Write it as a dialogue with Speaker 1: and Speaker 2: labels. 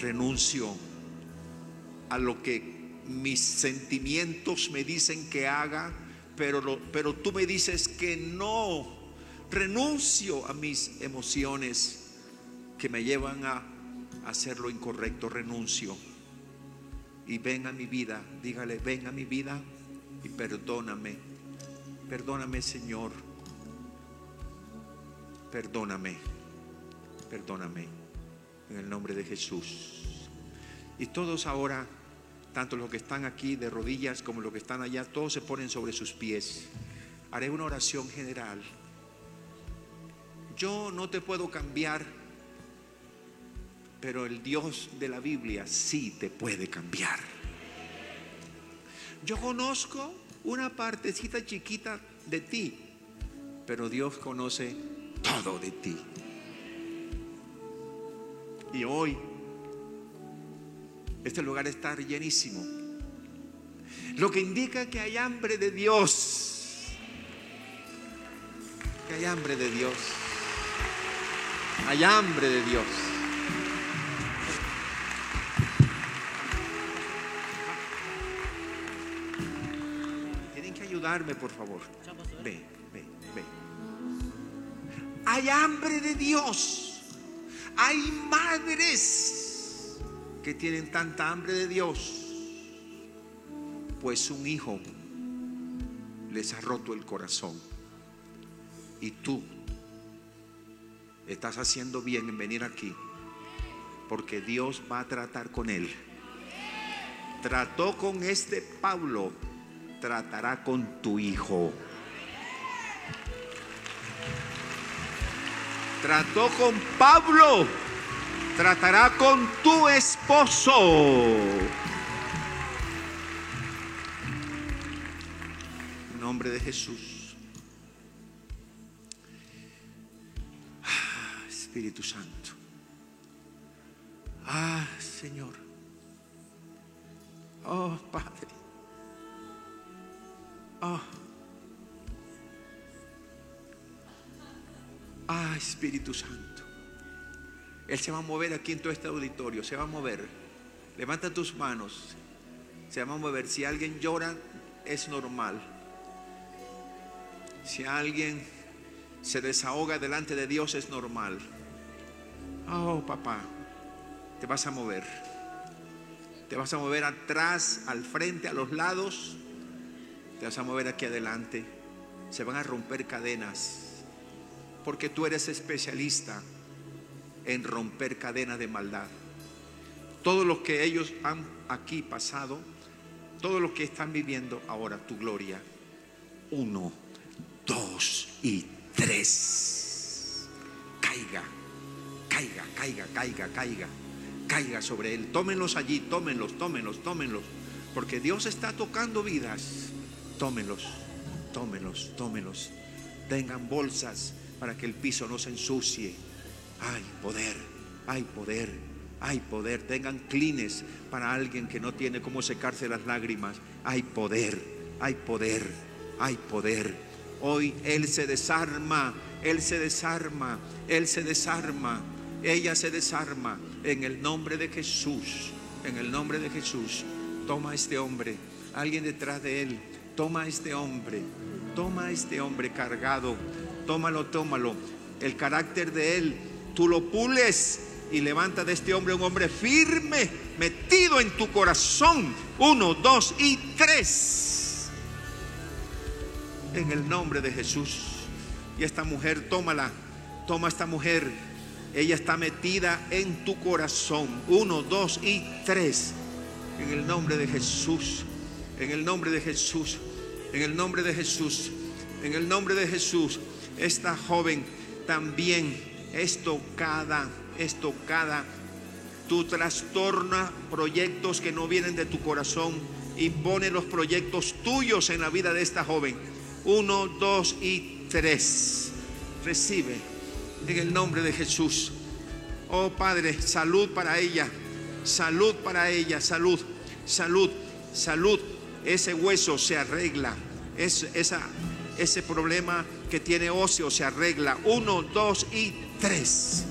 Speaker 1: Renuncio a lo que mis sentimientos me dicen que haga, pero tú me dices que no. Renuncio a mis emociones que me llevan a hacer lo incorrecto. Renuncio. Y ven a mi vida. Dígale: ven a mi vida y perdóname. Perdóname, Señor. Perdóname. Perdóname. En el nombre de Jesús. Y todos ahora, tanto los que están aquí de rodillas como los que están allá, todos se ponen sobre sus pies. Haré una oración general. Yo no te puedo cambiar, pero el Dios de la Biblia sí te puede cambiar. Yo conozco una partecita chiquita de ti, pero Dios conoce todo de ti. Y hoy este lugar está llenísimo, lo que indica que hay hambre de Dios. Que hay hambre de Dios. Hay hambre de Dios. Tienen que ayudarme, por favor. Ve. Hay hambre de Dios. Hay madres que tienen tanta hambre de Dios, pues un hijo les ha roto el corazón. Y tú estás haciendo bien en venir aquí, porque Dios va a tratar con él. Trató con este Pablo, tratará con tu hijo. Trató con Pablo, tratará con tu esposo. En nombre de Jesús. Espíritu Santo. Señor. Oh, Padre. Espíritu Santo. Él se va a mover aquí en todo este auditorio. Se va a mover. Levanta tus manos. Se va a mover. Si alguien llora, es normal. Si alguien se desahoga delante de Dios, es normal. Oh, papá, te vas a mover. Te vas a mover atrás, al frente, a los lados. Te vas a mover aquí adelante. Se van a romper cadenas, porque tú eres especialista en romper cadenas de maldad. Todo lo que ellos han aquí pasado, todo lo que están viviendo ahora, tu gloria. 1, 2 y 3. Caiga sobre él. Tómenlos allí, tómenlos. Porque Dios está tocando vidas. Tómenlos. Tengan bolsas para que el piso no se ensucie. Hay poder. Tengan clines para alguien que no tiene cómo secarse las lágrimas. Hay poder. Hoy Él se desarma. Ella se desarma. En el nombre de Jesús. Toma a este hombre. Alguien detrás de él. Toma a este hombre cargado. Tómalo. El carácter de él, tú lo pules y levanta de este hombre un hombre firme, metido en tu corazón. 1, 2 y 3. En el nombre de Jesús. Y esta mujer, toma a esta mujer. Ella está metida en tu corazón. 1, 2 y 3. En el nombre de Jesús. Esta joven también es tocada. Tú trastorna proyectos que no vienen de tu corazón y pone los proyectos tuyos en la vida de esta joven. 1, 2 y 3. Recibe en el nombre de Jesús. Oh Padre, salud para ella. Salud. Ese hueso se arregla. Ese problema que tiene óseo se arregla. 1, 2 y 3.